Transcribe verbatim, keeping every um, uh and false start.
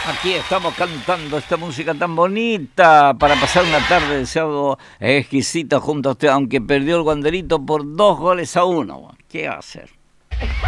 Aquí estamos cantando esta música tan bonita para pasar una tarde de sábado exquisita junto a usted, aunque perdió el Wanderito por dos goles a uno. ¿Qué va a hacer?